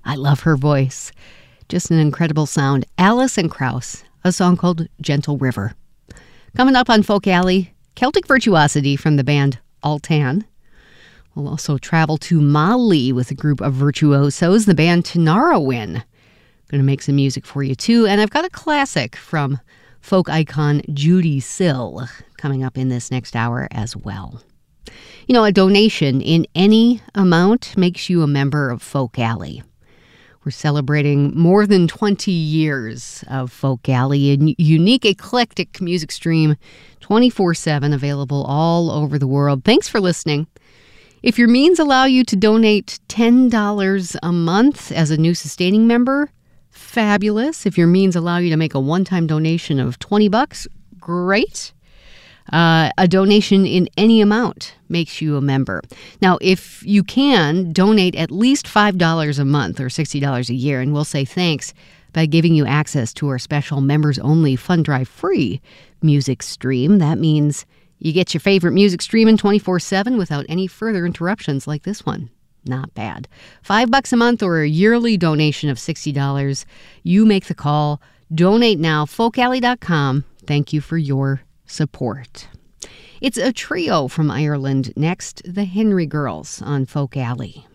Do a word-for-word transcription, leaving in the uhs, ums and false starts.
I love her voice. Just an incredible sound. Alison Krauss, a song called Gentle River. Coming up on Folk Alley, Celtic Virtuosity from the band Altan. We'll also travel to Mali with a group of virtuosos, the band Tinariwen. Going to make some music for you, too. And I've got a classic from folk icon Judy Sill coming up in this next hour as well. You know, a donation in any amount makes you a member of Folk Alley. We're celebrating more than twenty years of Folk Alley, a unique, eclectic music stream, twenty-four seven, available all over the world. Thanks for listening. If your means allow you to donate ten dollars a month as a new sustaining member, fabulous. If your means allow you to make a one-time donation of twenty bucks, great. Uh, a donation in any amount makes you a member. Now, if you can, donate at least five dollars a month or sixty dollars a year, and we'll say thanks by giving you access to our special members-only Fund Drive free music stream. That means you get your favorite music streaming twenty-four seven without any further interruptions like this one. Not bad. Five bucks a month or a yearly donation of sixty dollars. You make the call. Donate now. folk alley dot com. Thank you for your support. It's a trio from Ireland next, the Henry Girls on Folk Alley.